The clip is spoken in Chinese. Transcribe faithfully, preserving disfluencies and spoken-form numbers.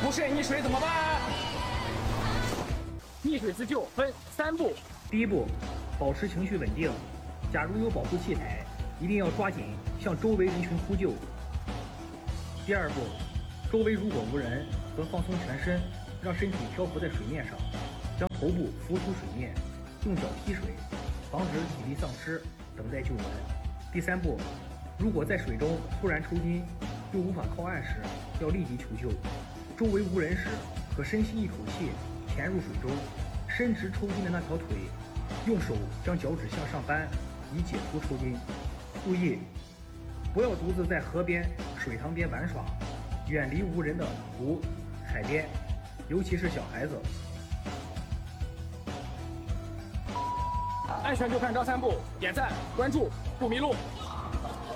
出现溺水怎么办？溺水自救分三步。 第一步，保持情绪稳定。假如有保护器材，一定要抓紧向周围人群呼救。第二步，周围如果无人，则放松全身，让身体漂浮在水面上，将头部浮出水面，用脚踢水，防止体力丧失，等待救援。第三步，如果在水中突然抽筋，又无法靠岸时，要立即求救。周围无人时，可深吸一口气，潜入水中，伸直抽筋的那条腿，用手将脚趾向上扳，以解除抽筋。注意，不要独自在河边、水塘边玩耍，远离无人的湖、海边，尤其是小孩子。 安全就看张三步，点赞关注不迷路。